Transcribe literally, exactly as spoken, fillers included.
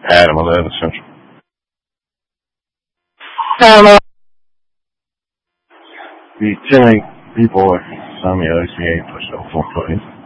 Adam eleven Central. Hello. The Timmy people are some of the O C A push over for